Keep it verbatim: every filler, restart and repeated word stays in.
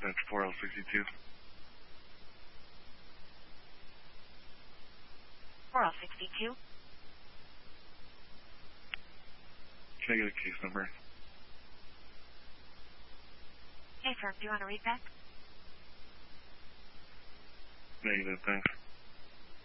That's four L sixty-two. four L sixty-two. Can I get a case number? Hey, sir, do you want to read that? Negative, thanks.